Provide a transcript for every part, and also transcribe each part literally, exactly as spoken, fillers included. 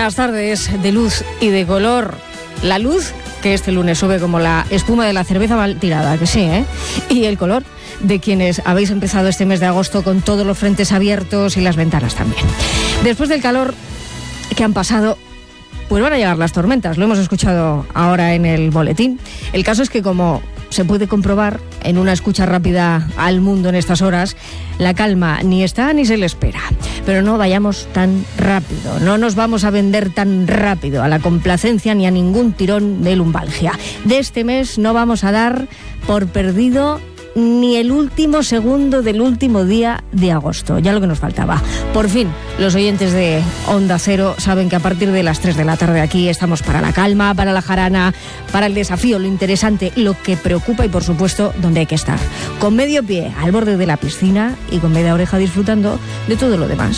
Buenas tardes, de luz y de color. La luz, que este lunes sube como la espuma de la cerveza mal tirada, que sí, ¿eh? Y el color de quienes habéis empezado este mes de agosto con todos los frentes abiertos y las ventanas también. Después del calor que han pasado, pues van a llegar las tormentas. Lo hemos escuchado ahora en el boletín. El caso es que, como se puede comprobar en una escucha rápida al mundo en estas horas, la calma ni está ni se le espera. Pero no vayamos tan rápido, no nos vamos a vender tan rápido a la complacencia ni a ningún tirón de lumbalgia. De este mes no vamos a dar por perdido ni el último segundo del último día de agosto, ya lo que nos faltaba. Por fin, los oyentes de Onda Cero saben que a partir de las tres de la tarde aquí estamos para la calma, para la jarana, para el desafío, lo interesante, lo que preocupa y, por supuesto, donde hay que estar. Con medio pie al borde de la piscina y con media oreja disfrutando de todo lo demás.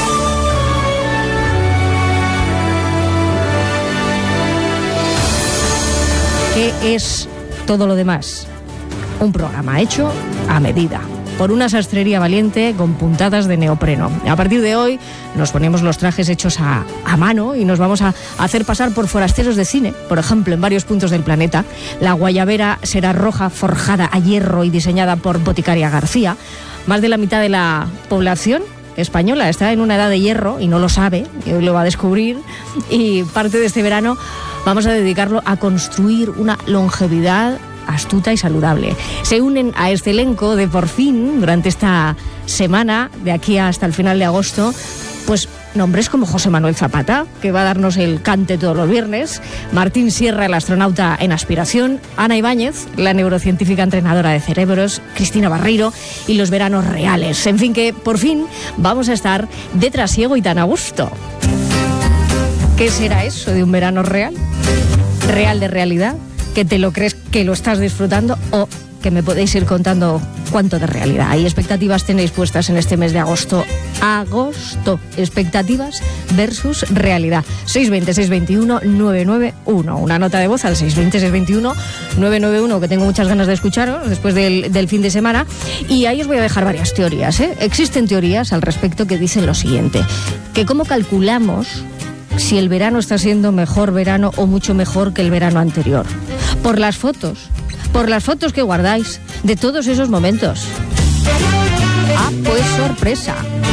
¿Qué es todo lo demás? Un programa hecho a medida, por una sastrería valiente con puntadas de neopreno. A partir de hoy nos ponemos los trajes hechos a, a mano y nos vamos a hacer pasar por forasteros de cine, por ejemplo, en varios puntos del planeta. La guayabera será roja, forjada a hierro y diseñada por Boticaria García. Más de la mitad de la población española está en una edad de hierro y no lo sabe, y hoy lo va a descubrir, y parte de este verano vamos a dedicarlo a construir una longevidad astuta y saludable. Se unen a este elenco de Por Fin durante esta semana, de aquí hasta el final de agosto, pues nombres como José Manuel Zapata, que va a darnos el cante todos los viernes, Martín Sierra, el astronauta en aspiración, Ana Ibáñez, la neurocientífica entrenadora de cerebros, Cristina Barreiro y los veranos reales. En fin, que por fin vamos a estar de trasiego y tan a gusto. ¿Qué será eso de un verano real? ¿Real de realidad? ¿Que te lo crees que lo estás disfrutando o que me podéis ir contando cuánto de realidad? ¿Hay expectativas tenéis puestas en este mes de agosto? Agosto. Expectativas versus realidad. seis veinte, seis veintiuno, nueve nueve uno. Una nota de voz al seis veinte, seis veintiuno, nueve nueve uno, que tengo muchas ganas de escucharos después del, del fin de semana. Y ahí os voy a dejar varias teorías, ¿eh? Existen teorías al respecto que dicen lo siguiente: que cómo calculamos si el verano está siendo mejor verano o mucho mejor que el verano anterior. Por las fotos, por las fotos que guardáis de todos esos momentos. Ah, pues sorpresa.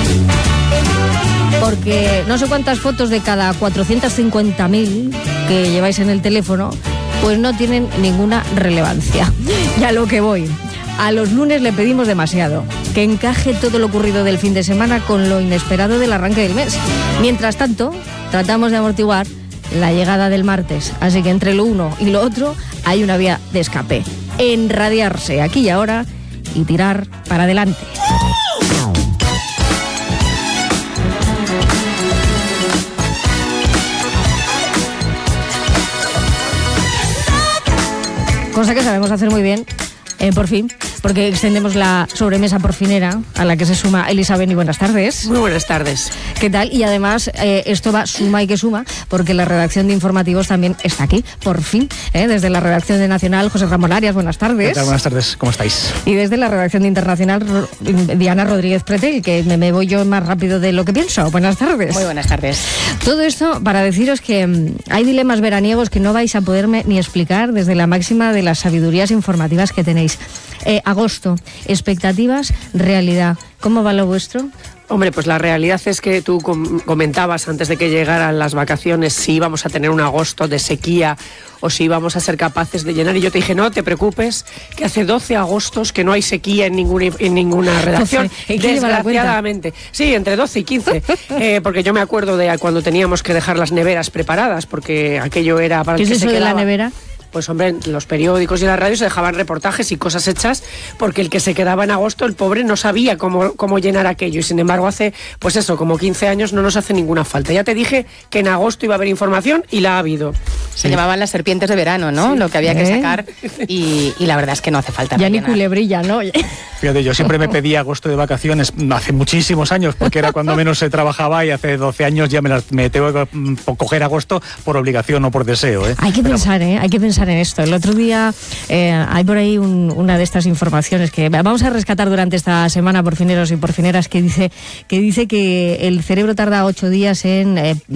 Porque no sé cuántas fotos de cada cuatrocientos cincuenta mil que lleváis en el teléfono, pues no tienen ninguna relevancia. Y a lo que voy. A los lunes le pedimos demasiado, que encaje todo lo ocurrido del fin de semana con lo inesperado del arranque del mes. Mientras tanto, tratamos de amortiguar la llegada del martes, así que entre lo uno y lo otro hay una vía de escape: enradiarse aquí y ahora y tirar para adelante. Cosa que sabemos hacer muy bien, eh, por fin, porque extendemos la sobremesa porfinera, a la que se suma Elizabeth. Y buenas tardes. Muy buenas tardes. ¿Qué tal? Y además, eh, esto va suma y que suma, porque la redacción de informativos también está aquí, por fin, ¿eh? Desde la redacción de Nacional, José Ramón Arias, buenas tardes. ¿Qué tal? Buenas tardes, ¿cómo estáis? Y desde la redacción de Internacional, Diana Rodríguez Pretel, que me, me voy yo más rápido de lo que pienso. Buenas tardes. Muy buenas tardes. Todo esto para deciros que mmm, hay dilemas veraniegos que no vais a poderme ni explicar desde la máxima de las sabidurías informativas que tenéis. Eh, agosto, expectativas, realidad. ¿Cómo va lo vuestro? Hombre, pues la realidad es que tú com- comentabas antes de que llegaran las vacaciones si íbamos a tener un agosto de sequía o si íbamos a ser capaces de llenar, y yo te dije, no te preocupes, que hace doce agostos que no hay sequía en ninguna, en ninguna redacción, desgraciadamente. Sí, entre doce y quince, eh, porque yo me acuerdo de cuando teníamos que dejar las neveras preparadas, porque aquello era para ¿Qué el que es eso se de quedaba. La nevera? Pues hombre, los periódicos y las radios se dejaban reportajes y cosas hechas porque el que se quedaba en agosto, el pobre, no sabía cómo, cómo llenar aquello. Y sin embargo, hace, pues eso, como quince años no nos hace ninguna falta. Ya te dije que en agosto iba a haber información y la ha habido. Se sí. llamaban las serpientes de verano, ¿no? Sí. Lo que había que sacar y, y la verdad es que no hace falta. Ya ni culebrilla, ¿no? Fíjate, yo siempre me pedí agosto de vacaciones hace muchísimos años, porque era cuando menos se trabajaba, y hace doce años ya me, las, me tengo que coger agosto por obligación o por deseo, ¿eh? Hay que Pero, pensar, ¿eh? Hay que pensar en esto. El otro día eh, hay por ahí un, una de estas informaciones que vamos a rescatar durante esta semana, porfineros y porfineras, que dice que, dice que el cerebro tarda ocho días en... Eh,